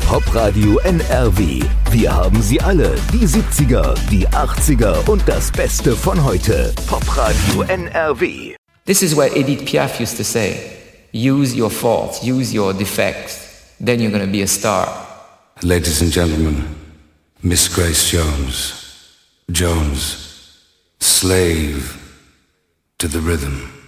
Popradio NRW. Wir haben sie alle. Die 70er, die 80er und das Beste von heute. Popradio NRW. This is what Edith Piaf used to say. Use your faults, use your defects, then you're going to be a star. Ladies and gentlemen, Miss Grace Jones. Jones, slave to the rhythm.